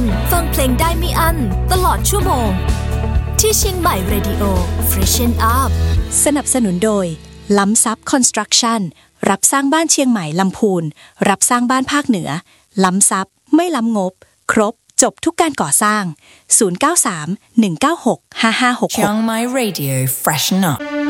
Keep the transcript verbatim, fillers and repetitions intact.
ฟังเพลงได้ไม่อั้นตลอดชั่วโมงที่เชียงใหม่ Radio Freshen Up สนับสนุนโดยล้ำซับคอนสตรักชั่นรับสร้างบ้านเชียงใหม่ลำพูนรับสร้างบ้านภาคเหนือล้ำซับไม่ล้ำงบครบจบทุกการก่อสร้างศูนย์ เก้า สาม หนึ่ง เก้า หก ห้า ห้า หก หก Chiang Mai Radio Freshen Up